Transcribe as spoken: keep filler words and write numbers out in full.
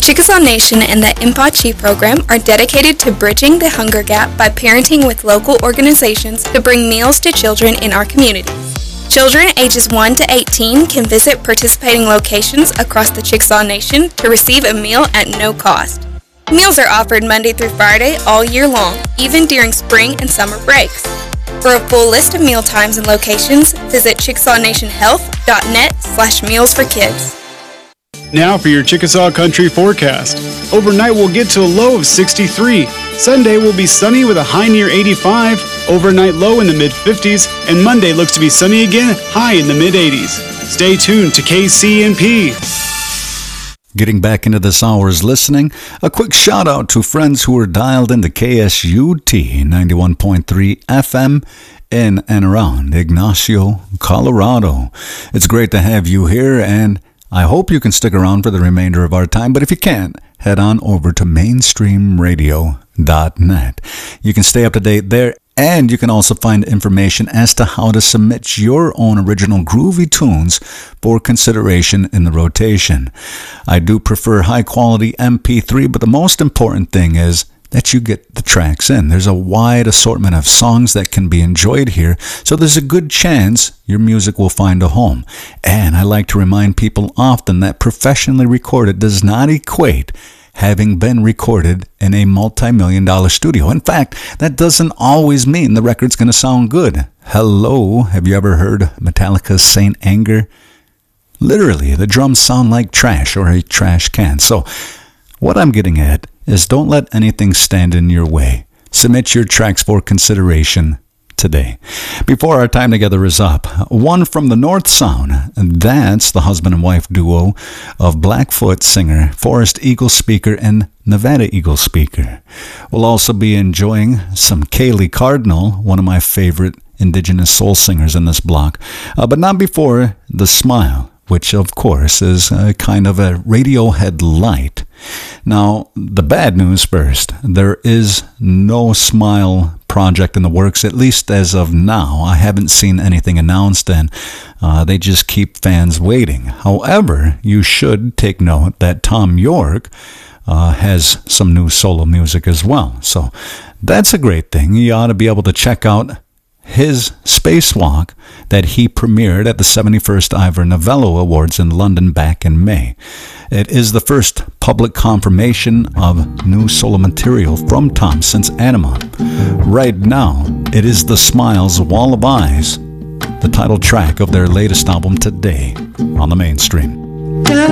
Chickasaw Nation and the Impachi program are dedicated to bridging the hunger gap by parenting with local organizations to bring meals to children in our communities. Children ages one to eighteen can visit participating locations across the Chickasaw Nation to receive a meal at no cost. Meals are offered Monday through Friday all year long, even during spring and summer breaks. For a full list of meal times and locations, visit chickasaw nation health dot net slash meals for kids. Now for your Chickasaw Country forecast. Overnight we'll get to a low of sixty-three. Sunday will be sunny with a high near eighty-five. Overnight low in the mid fifties. And Monday looks to be sunny again, high in the mid eighties. Stay tuned to K C N P. Getting back into this hour's listening, a quick shout out to friends who are dialed into K S U T ninety-one point three F M in and around Ignacio, Colorado. It's great to have you here, and I hope you can stick around for the remainder of our time, but if you can't, head on over to mainstream radio dot net. You can stay up to date there, and you can also find information as to how to submit your own original groovy tunes for consideration in the rotation. I do prefer high-quality M P three, but the most important thing is that you get the tracks in. There's a wide assortment of songs that can be enjoyed here, so there's a good chance your music will find a home. And I like to remind people often that professionally recorded does not equate having been recorded in a multi-million dollar studio. In fact, that doesn't always mean the record's going to sound good. Hello, have you ever heard Metallica's Saint Anger? Literally, the drums sound like trash or a trash can. So what I'm getting at is don't let anything stand in your way. Submit your tracks for consideration today. Before our time together is up, one from the North Sound, and that's the husband and wife duo of Blackfoot singer Forest Eagle Speaker and Nevada Eagle Speaker. We'll also be enjoying some Kaylee Cardinal, one of my favorite indigenous soul singers in this block, uh, but not before The Smile, which of course is a kind of a Radiohead light. Now, the bad news first. There is no Smile project in the works, at least as of now. I haven't seen anything announced, and uh, they just keep fans waiting. However, you should take note that Tom York uh, has some new solo music as well. So that's a great thing. You ought to be able to check out his spacewalk that he premiered at the seventy-first Ivor Novello Awards in London back in May. It is the first public confirmation of new solo material from Tom since Anima. Right now, it is The Smile's Wall of Eyes, the title track of their latest album Today on the Mainstream.